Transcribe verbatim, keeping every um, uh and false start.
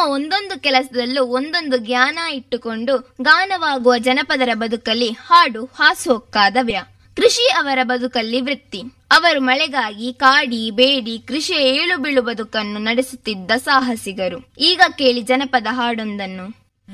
ಒಂದೊಂದು ಕೆಲಸದಲ್ಲೂ ಒಂದೊಂದು ಜ್ಞಾನ ಇಟ್ಟುಕೊಂಡು ಗಾನವಾಗುವ ಜನಪದರ ಬದುಕಲ್ಲಿ ಹಾಡು ಹಾಸುಹೊಕ್ಕಾದವ್ಯ. ಕೃಷಿ ಅವರ ಬದುಕಲ್ಲಿ ವೃತ್ತಿ. ಅವರು ಮಳೆಗಾಗಿ ಕಾಡಿ ಬೇಡಿ ಕೃಷಿಯ ಏಳು ಬೀಳು ಬದುಕನ್ನು ನಡೆಸುತ್ತಿದ್ದ ಸಾಹಸಿಗರು. ಈಗ ಕೇಳಿ ಜನಪದ ಹಾಡೊಂದನ್ನು.